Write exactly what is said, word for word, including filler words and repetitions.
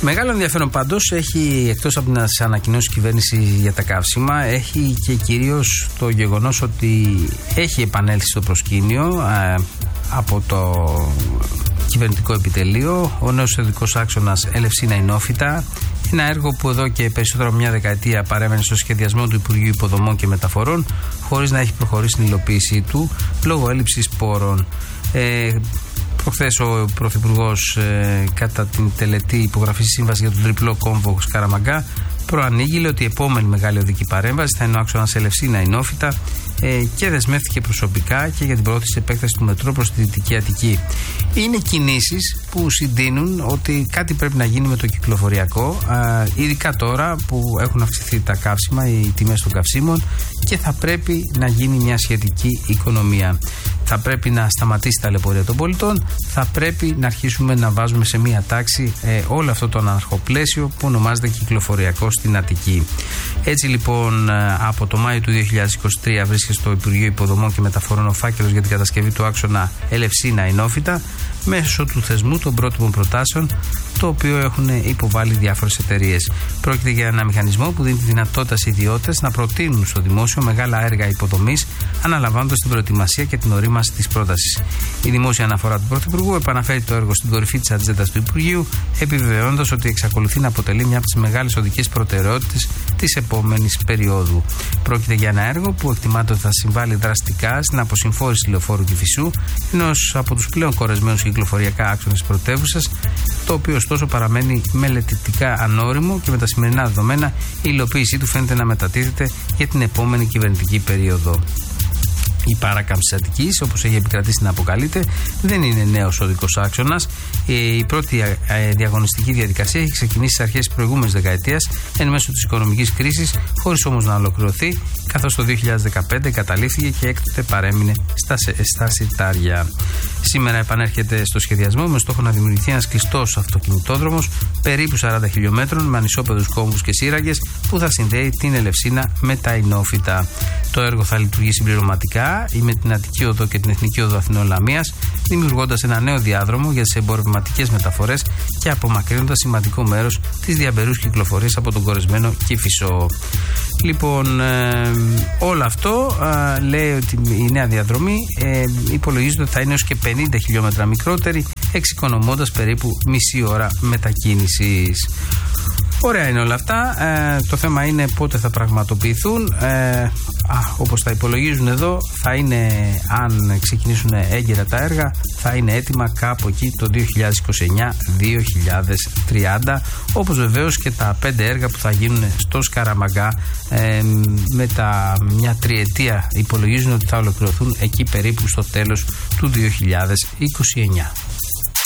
Μεγάλο ενδιαφέρον πάντως έχει, εκτός από τις ανακοινώσεις της κυβέρνησης για τα καύσιμα, έχει και κυρίως το γεγονός ότι έχει επανέλθει στο προσκήνιο ε, από το κυβερνητικό επιτελείο ο νέος οδικός άξονας Ελευσίνα-Ινόφυτα. Ένα έργο που εδώ και περισσότερο από μια δεκαετία παρέμενε στο σχεδιασμό του Υπουργείου Υποδομών και Μεταφορών, χωρίς να έχει προχωρήσει την υλοποίησή του λόγω έλλειψης πόρων. Ε, Προχθές ο Πρωθυπουργός ε, κατά την τελετή υπογραφή σύμβαση για τον τριπλό κόμβο Σκαραμαγκά προανήγγειλε ότι η επόμενη μεγάλη οδική παρέμβαση θα είναι ο άξονας Ελευσίνα-Ινόφυτα ε, και δεσμεύτηκε προσωπικά και για την πρόθεση επέκταση του μετρό προς τη Δυτική Αττική. Είναι κινήσεις που συντείνουν ότι κάτι πρέπει να γίνει με το κυκλοφοριακό, ε, ειδικά τώρα που έχουν αυξηθεί τα καύσιμα, οι τιμές των καυσίμων, και θα πρέπει να γίνει μια σχετική οικονομία. Θα πρέπει να σταματήσει τα ταλαιπωρία των πολιτών, θα πρέπει να αρχίσουμε να βάζουμε σε μία τάξη ε, όλο αυτό το αναρχοπλαίσιο που ονομάζεται κυκλοφοριακό στην Αττική. Έτσι λοιπόν ε, από το Μάιο του δύο χιλιάδες είκοσι τρία βρίσκεται στο Υπουργείο Υποδομών και Μεταφορών ο φάκελος για την κατασκευή του άξονα Ελευσίνα-Ινόφυτα μέσω του θεσμού των πρότυπων προτάσεων, το οποίο έχουν υποβάλει διάφορες εταιρείες. Πρόκειται για ένα μηχανισμό που δίνει τη δυνατότητα σε ιδιώτες να προτείνουν στο δημόσιο μεγάλα έργα υποδομής, αναλαμβάνοντας την προετοιμασία και την ορίμαση της πρότασης. Η δημόσια αναφορά του Πρωθυπουργού επαναφέρει το έργο στην κορυφή της ατζέντας του Υπουργείου, επιβεβαιώνοντας ότι εξακολουθεί να αποτελεί μια από τις μεγάλες οδικές προτεραιότητες της επόμενης περίοδου. Πρόκειται για ένα έργο που εκτιμάται ότι θα συμβάλλει δραστικά στην αποσυμφόρηση λεωφόρου Κηφισού, ενός από τους πλέον κορεσμένους κυκλοφοριακά άξονες πρωτεύουσας, το οποίο ωστόσο παραμένει μελετητικά ανώριμο και με τα σημερινά δεδομένα η υλοποίησή του φαίνεται να μετατίθεται για την επόμενη κυβερνητική περίοδο. Η παράκαμψη της Αττικής, όπως έχει επικρατήσει να αποκαλείται, δεν είναι νέος οδικός άξονας. Η πρώτη διαγωνιστική διαδικασία έχει ξεκινήσει στις αρχές της προηγούμενης δεκαετίας εν μέσω της οικονομικής κρίσης, χωρίς όμως να ολοκληρωθεί, καθώς το δύο χιλιάδες δεκαπέντε καταλήφθηκε και έκτοτε παρέμεινε στα, στα σιτάρια. Σήμερα επανέρχεται στο σχεδιασμό με στόχο να δημιουργηθεί ένας κλειστός αυτοκινητόδρομος περίπου σαράντα χιλιόμετρων με ανισόπεδους κόμβους και σύραγγες που θα συνδέει την Ελευσίνα με τα Ινόφυτα. Το έργο θα λειτουργεί συμπληρωματικά ή με την Αττική Οδό και την Εθνική Οδό Αθηνών Λαμίας, δημιουργώντας ένα νέο διάδρομο για τις εμπορευματικές μεταφορές και απομακρύνοντας σημαντικό μέρος της διαμπερούς κυκλοφορίας από τον κορεσμένο Κηφισό. Λοιπόν, ε, όλο αυτό ε, λέει ότι η νέα διαδρομή ε, υπολογίζεται ότι θα είναι έως και πενήντα χιλιόμετρα μικρότερη, εξοικονομώντας περίπου μισή ώρα μετακίνησης. Ωραία είναι όλα αυτά. Ε, το θέμα είναι πότε θα πραγματοποιηθούν. Ε, α, όπως τα υπολογίζουν εδώ, θα είναι, αν ξεκινήσουν έγκαιρα τα έργα, θα είναι έτοιμα κάπου εκεί το δύο χιλιάδες είκοσι εννιά δύο χιλιάδες τριάντα, όπως βεβαίως και τα πέντε έργα που θα γίνουν στο Σκαραμαγκά ε, με τα μια τριετία υπολογίζουν ότι θα ολοκληρωθούν εκεί περίπου στο τέλος του δύο χιλιάδες είκοσι εννιά.